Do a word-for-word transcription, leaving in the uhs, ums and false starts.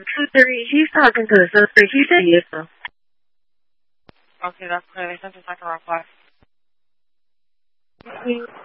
two three, he's talking to the suspect. He said yes, sir. Okay, that's clear. They sent a second reply.